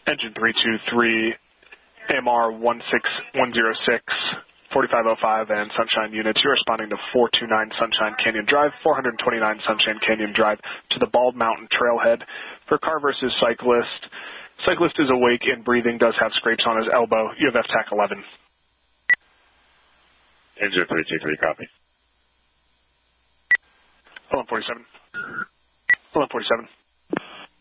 Engine 323, AMR 16106, 4505, and Sunshine units. You're responding to 429 Sunshine Canyon Drive, 429 Sunshine Canyon Drive to the Bald Mountain Trailhead. For car versus cyclist, cyclist is awake and breathing, does have scrapes on his elbow. You have FTAC 11. Engine 323, copy. 1147. 1147.